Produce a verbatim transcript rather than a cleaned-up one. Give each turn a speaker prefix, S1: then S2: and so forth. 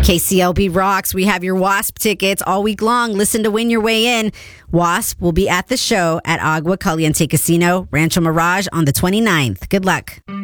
S1: K C L B rocks. We have your WASP tickets all week long. Listen to win your way in. WASP will be at the show at Agua Caliente Casino, Rancho Mirage on the twenty-ninth. Good luck.